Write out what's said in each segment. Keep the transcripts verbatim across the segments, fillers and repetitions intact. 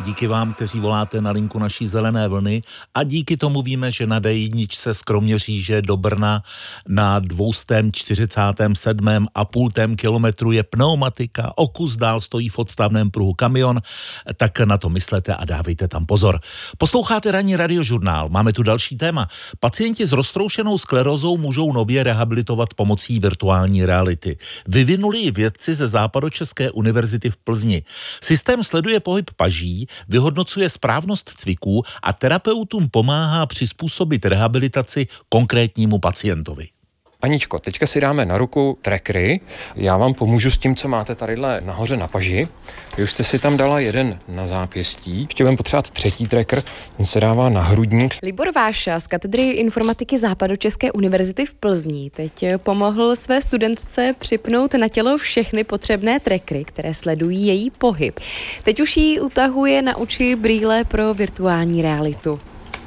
díky vám, kteří voláte na linku naší zelené vlny a díky tomu víme, že na dé jedna z Kroměříže do Brna na dvě stě čtyřicet sedm a půl kilometru je pneumatika, o kus dál stojí v odstavném pruhu kamion, tak na to myslete a dávejte tam pozor. Posloucháte ranní radiožurnál, máme tu další téma. Pacienti s roztroušenou sklerózou můžou nově rehabilitovat pomocí virtuální reality. Vyvinuli ji vědci ze Západočeské univerzity v Plzni. Systém sleduje pohyb paží, vyhodnocuje správnost cviků a terapeutům pomáhá přizpůsobit rehabilitaci konkrétnímu pacientovi. Aničko, teďka si dáme na ruku trackery. Já vám pomůžu s tím, co máte tadyhle nahoře na paži. Vy už jste si tam dala jeden na zápěstí. Ještě budeme potřebovat třetí tracker, ten se dává na hrudník. Libor Váša z katedry informatiky Západočeské univerzity v Plzni teď pomohl své studentce připnout na tělo všechny potřebné trackery, které sledují její pohyb. Teď už jí utahuje na oči brýle pro virtuální realitu.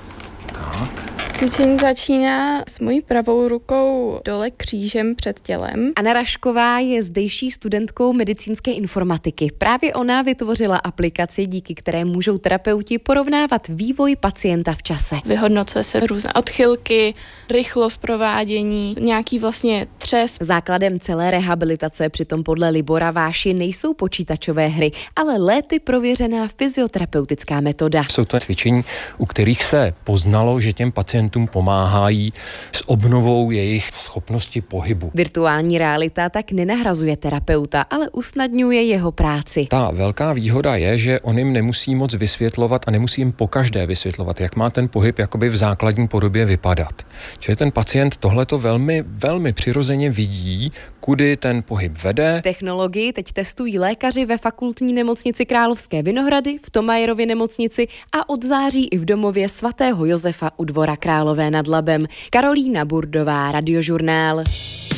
Tak. Cvičení začíná s mojí pravou rukou dole křížem před tělem. Anna Rašková je zdejší studentkou medicínské informatiky. Právě ona vytvořila aplikaci, díky které můžou terapeuti porovnávat vývoj pacienta v čase. Vyhodnocuje se různé odchylky, rychlost provádění, nějaký vlastně třes. Základem celé rehabilitace přitom podle Libora Váši nejsou počítačové hry, ale léty prověřená fyzioterapeutická metoda. Jsou to cvičení, u kterých se poznalo, že těm pacientům pomáhají s obnovou jejich schopnosti pohybu. Virtuální realita tak nenahrazuje terapeuta, ale usnadňuje jeho práci. Ta velká výhoda je, že on jim nemusí moc vysvětlovat a nemusí jim pokaždé vysvětlovat, jak má ten pohyb jakoby v základní podobě vypadat. Čili ten pacient tohleto velmi, velmi přirozeně vidí, kudy ten pohyb vede. Technologii teď testují lékaři ve fakultní nemocnici Královské Vinohrady, v Thomayerově nemocnici a od září i v domově svatého Josefa u Dvora Králové nad Labem. Karolína Burdová, Radiožurnál.